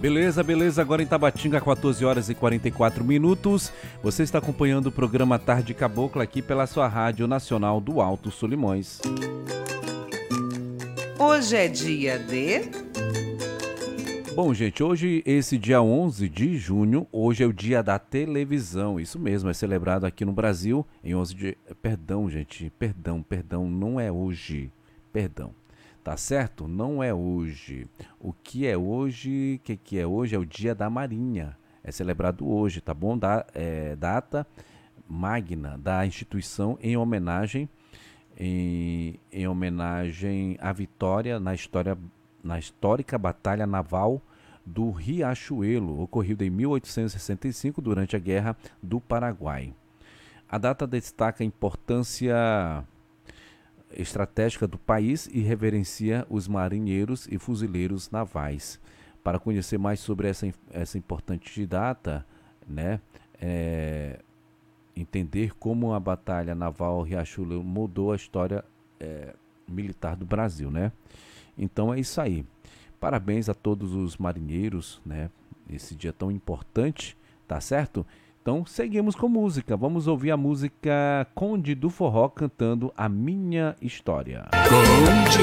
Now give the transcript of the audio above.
Beleza, beleza. Agora em Tabatinga, 14 horas e 44 minutos. Você está acompanhando o programa Tarde Cabocla aqui pela sua Rádio Nacional do Alto Solimões. Hoje é dia de... Bom, gente, hoje, esse dia 11 de junho, hoje é o dia da televisão. Isso mesmo, é celebrado aqui no Brasil em 11 de... Perdão, gente, perdão, não é hoje. Perdão. Tá certo? Não é hoje. O que é hoje? O que é hoje? É o Dia da Marinha. É celebrado hoje, tá bom? Data magna da instituição em homenagem à vitória na histórica Batalha Naval do Riachuelo, ocorrida em 1865 durante a Guerra do Paraguai. A data destaca a importância estratégica do país e reverencia os marinheiros e fuzileiros navais. Para conhecer mais sobre essa importante data, né, entender como a Batalha Naval Riachuelo mudou a história militar do Brasil, né? Então é isso aí. Parabéns a todos os marinheiros, né? Esse dia tão importante, tá certo? Então seguimos com música. Vamos ouvir a música Conde do Forró cantando A Minha História. Conde